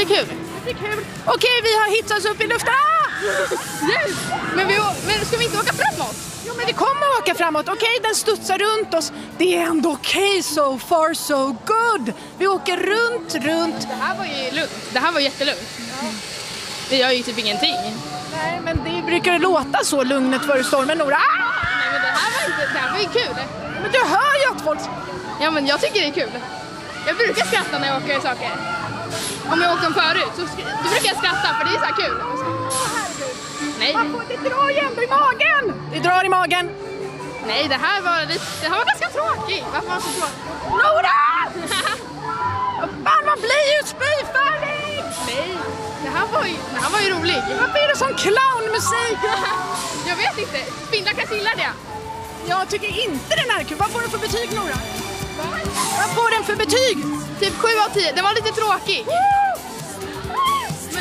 blir kul. Det blir kul. Okej, vi har hitsats upp i luften. Yes. Men ska vi inte åka framåt? Jo, men vi kommer att åka framåt. Okej, den studsar runt oss. Det är ändå okej, so far so good. Vi åker runt. Det här var ju lugnt. Det här var jättelugnt. Ja. Det gör ju typ ingenting. Nej, men det brukar låta så lugnet före stormen, Nora. Nej, men det här var ju kul. Men du hör ju att folk... Ja, men jag tycker det är kul. Jag brukar skratta när jag åker saker. Om jag åkte dem förut så då brukar jag skratta för det är så här kul. Nej. Det drar ju ändå i magen. Det drar i magen. Nej, det här var ganska tråkigt. Varför var det så tråkigt? Nora! Fan, man blir ju spyfärdig! Nej, det här var ju rolig. Varför är det sån clownmusik? Jag vet inte. Spindlar kanske gillar det. Jag tycker inte den är kul. Vad får du för betyg, Nora? Vad får den för betyg? Typ 7 av 10. Den var lite tråkig.